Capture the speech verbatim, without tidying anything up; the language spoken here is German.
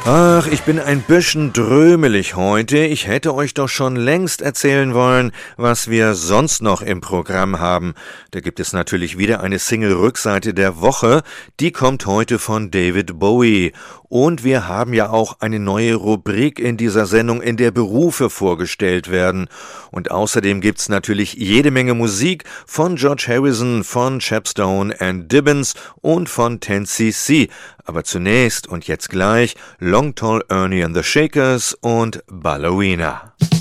Ach, ich bin ein bisschen drömelig heute. Ich hätte euch doch schon längst erzählen wollen, was wir sonst noch im Programm haben. Da gibt es natürlich wieder eine Single-Rückseite der Woche. Die kommt heute von David Bowie. Und wir haben ja auch eine neue Rubrik in dieser Sendung, in der Berufe vorgestellt werden. Und außerdem gibt's natürlich jede Menge Musik von George Harrison, von Chapstone and Dibbons und von ten C C. Aber zunächst und jetzt gleich Long Tall Ernie and the Shakers und Ballerina.